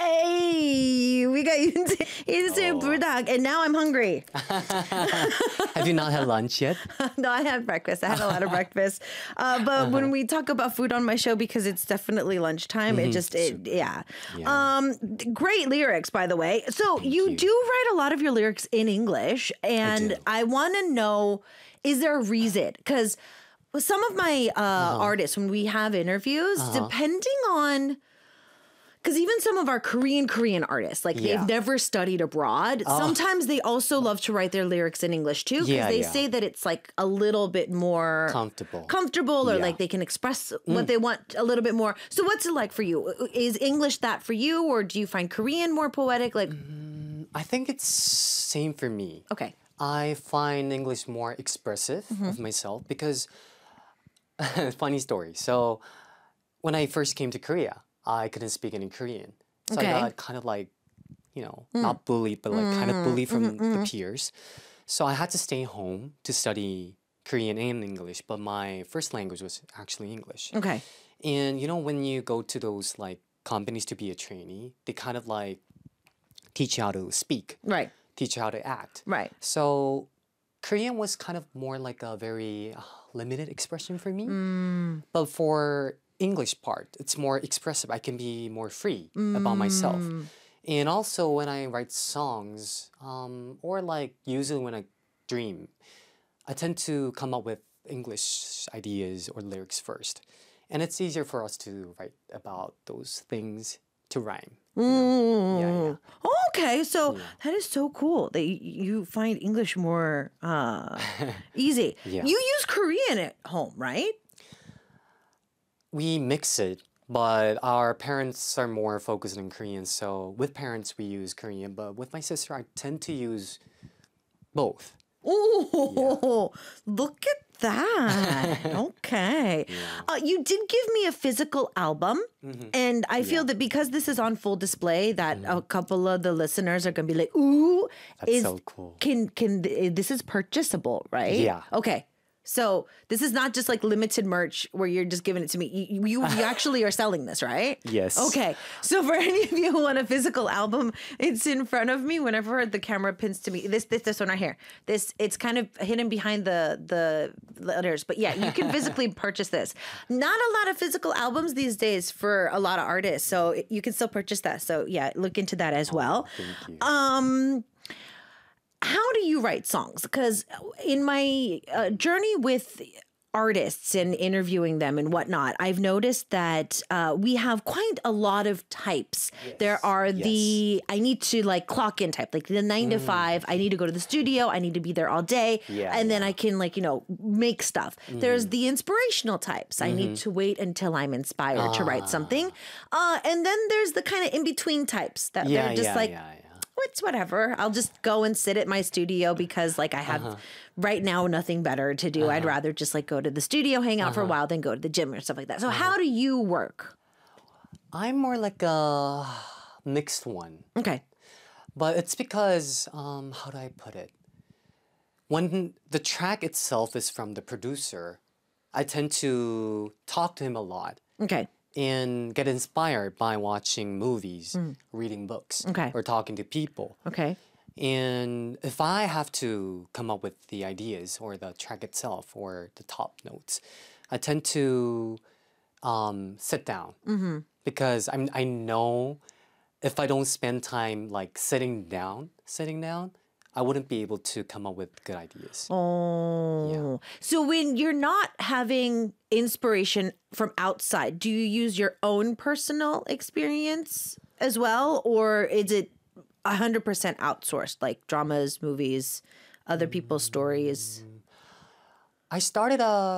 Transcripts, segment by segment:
Hey, we got into burdak, and now I'm hungry. Have you not had lunch yet? No, I had breakfast. I had a lot of breakfast. But when we talk about food on my show, because it's definitely lunchtime, yeah. Great lyrics, by the way. So you do write a lot of your lyrics in English, and I want to know, is there a reason? Because with some of my artists, when we have interviews, depending on... Because even some of our Korean artists, like they've never studied abroad, sometimes they also love to write their lyrics in English too. Because they say that it's like a little bit more comfortable or like they can express what they want a little bit more. So what's it like for you? Is English that for you, or do you find Korean more poetic? Like, I think it's same for me. Okay. I find English more expressive of myself because, funny story. So when I first came to Korea, I couldn't speak any Korean. So I got kind of like, not bullied, but like kind of bullied from the peers. So I had to stay home to study Korean and English, but my first language was actually English. Okay. And when you go to those like companies to be a trainee, they kind of like teach you how to speak. Right. Teach you how to act. Right. So Korean was kind of more like a very limited expression for me. But for English part, it's more expressive. I can be more free about myself. And also when I write songs, or like usually when I dream, I tend to come up with English ideas or lyrics first. And it's easier for us to write about those things to rhyme. Okay, so that is so cool that you find English more easy. You use Korean at home, right? We mix it, but our parents are more focused on Korean. So with parents, we use Korean. But with my sister, I tend to use both. Oh, look at that. Okay. You did give me a physical album. And I feel that because this is on full display, that a couple of the listeners are going to be like, ooh. That's so cool. This is purchasable, right? Yeah. Okay. So this is not just like limited merch where you're just giving it to me. You actually are selling this, right? Yes. Okay. So for any of you who want a physical album, it's in front of me. Whenever the camera pins to me, this one right here. It's kind of hidden behind the letters, but yeah, you can physically purchase this. Not a lot of physical albums these days for a lot of artists, so you can still purchase that. So yeah, look into that as well. Thank you. How do you write songs? Because in my journey with artists and interviewing them and whatnot, I've noticed that we have quite a lot of types. There are I need to like clock in type, like the 9 to 5. I need to go to the studio. I need to be there all day. And then I can make stuff. There's the inspirational types. I need to wait until I'm inspired to write something. And then there's the kind of in-between types that they're just it's whatever. I'll just go and sit at my studio because I have right now nothing better to do. I'd rather just go to the studio, hang out for a while, than go to the gym or stuff like that. So how do you work? I'm more like a mixed one. Okay. But it's because, how do I put it? When the track itself is from the producer, I tend to talk to him a lot. Okay. And get inspired by watching movies, reading books, or talking to people. Okay. And if I have to come up with the ideas or the track itself or the top notes, I tend to sit down because I know if I don't spend time sitting down, I wouldn't be able to come up with good ideas. Oh. So when you're not having inspiration from outside, do you use your own personal experience as well? Or is it 100% outsourced, like dramas, movies, other people's stories? I started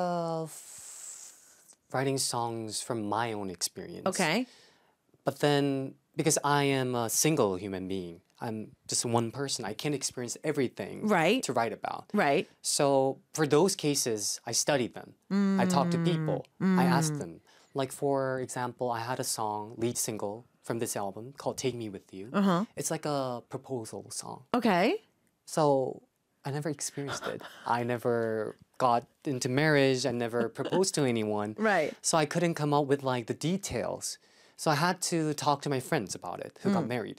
off writing songs from my own experience. Okay. But then, because I am a single human being, I'm just one person. I can't experience everything to write about. Right. So for those cases, I study them. I talk to people. I ask them. Like for example, I had a song, lead single from this album called Take Me With You. It's like a proposal song. Okay. So I never experienced it. I never got into marriage. I never proposed to anyone. Right. So I couldn't come up with the details. So I had to talk to my friends about it who got married.